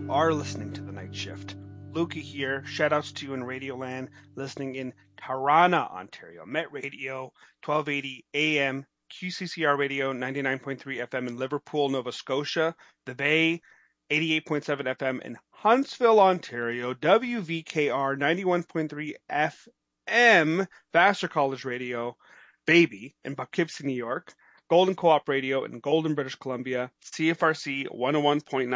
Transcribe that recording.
are listening to The Night Shift. Lukey here. Shout outs to you in Radioland, listening in Tarana, Ontario. Met Radio, 1280 AM, QCCR Radio, 99.3 FM in Liverpool, Nova Scotia. The Bay, 88.7 FM in Huntsville, Ontario. WVKR, 91.3 FM, Vassar College Radio, Baby, in Poughkeepsie, New York. Golden Co-op Radio in Golden, British Columbia, CFRC 101.9